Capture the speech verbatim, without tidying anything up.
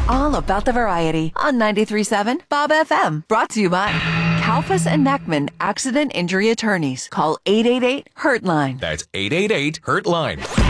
all about the variety on ninety-three point seven Bob F M. Brought to you by Kalfas and Neckman Accident Injury Attorneys. Call eight eight eight, hurt line. That's eight eight eight, hurt line.